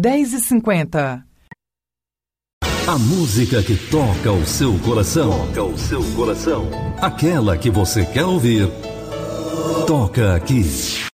10h50. A música que toca o seu coração. Toca o seu coração. Aquela que você quer ouvir. Toca aqui.